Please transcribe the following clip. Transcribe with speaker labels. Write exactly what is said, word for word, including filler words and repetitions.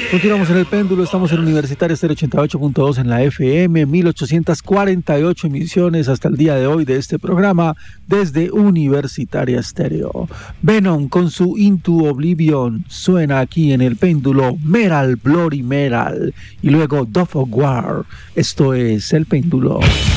Speaker 1: Continuamos en el péndulo, estamos en Universitaria Estéreo ochenta y ocho punto dos en la F M, mil ochocientas cuarenta y ocho emisiones hasta el día de hoy de este programa desde Universitaria Estéreo. Venom con su Into Oblivion suena aquí en el péndulo, Metal Bloody Metal, y luego Dove of War. Esto es el péndulo.